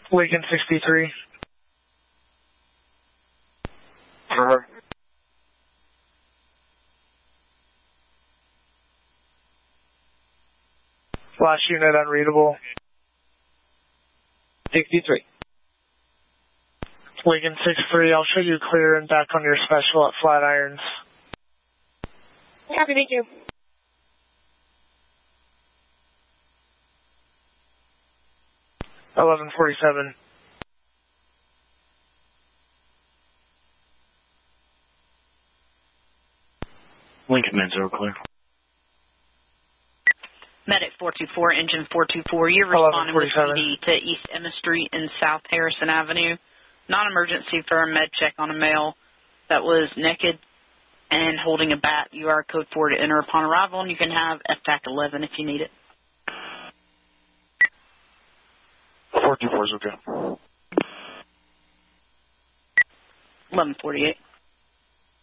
Lincoln 63. For Last unit unreadable. 63. Lincoln 63, I'll show you clear and back on your special at Flatirons. Copy, thank you. $11.47. Lincoln Man Zero clear. Medic 424, engine 424, you're responding with PD to East Emma Street and South Harrison Avenue. Non-emergency for a med check on a male that was naked and holding a bat. You are code 4 to enter upon arrival, and you can have FTAC 11 if you need it. 424 is okay. 11:48.